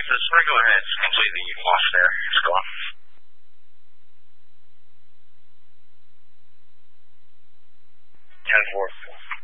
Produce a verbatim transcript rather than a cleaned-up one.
This we're go ahead and complete the wash there. Just go on. ten four.